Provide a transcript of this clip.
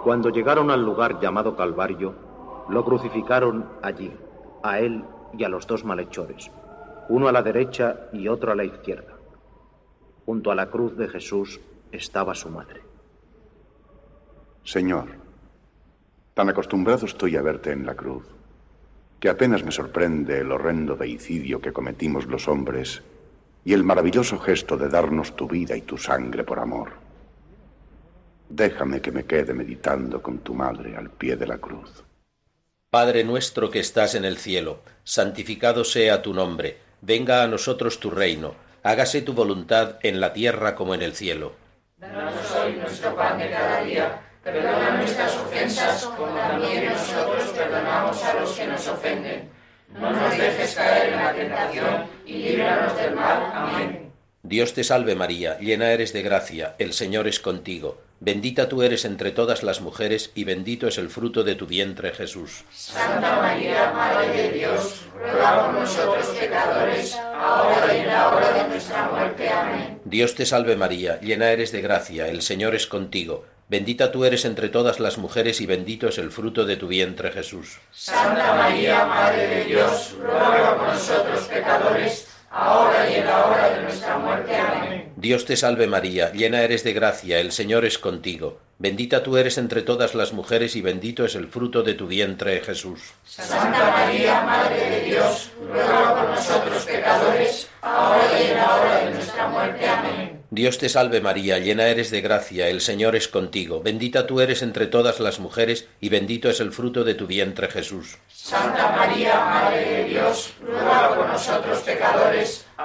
Cuando llegaron al lugar llamado Calvario, lo crucificaron allí, a él y a los dos malhechores, uno a la derecha y otro a la izquierda. Junto a la cruz de Jesús estaba su madre. Señor, tan acostumbrado estoy a verte en la cruz, que apenas me sorprende el horrendo deicidio que cometimos los hombres y el maravilloso gesto de darnos tu vida y tu sangre por amor. Déjame que me quede meditando con tu madre al pie de la cruz. Padre nuestro que estás en el cielo, santificado sea tu nombre, venga a nosotros tu reino, hágase tu voluntad en la tierra como en el cielo. Danos hoy nuestro pan de cada día, perdona nuestras ofensas como también nosotros perdonamos a los que nos ofenden. No nos dejes caer en la tentación y líbranos del mal. Amén. Dios te salve María, llena eres de gracia, el Señor es contigo. Bendita tú eres entre todas las mujeres y bendito es el fruto de tu vientre, Jesús. Santa María, Madre de Dios, ruega por nosotros pecadores, ahora y en la hora de nuestra muerte. Amén. Dios te salve María, llena eres de gracia, el Señor es contigo. Bendita tú eres entre todas las mujeres y bendito es el fruto de tu vientre, Jesús. Santa María, Madre de Dios, ruega por nosotros pecadores, ahora y en la hora de nuestra muerte. Amén. Dios te salve María, llena eres de gracia, el Señor es contigo. Bendita tú eres entre todas las mujeres y bendito es el fruto de tu vientre, Jesús. Santa María, Madre de Dios, ruega por nosotros pecadores, ahora y en la hora de nuestra muerte. Amén. Dios te salve María, llena eres de gracia, el Señor es contigo. Bendita tú eres entre todas las mujeres y bendito es el fruto de tu vientre, Jesús. Santa María, Madre de Dios, ruega por nosotros pecadores,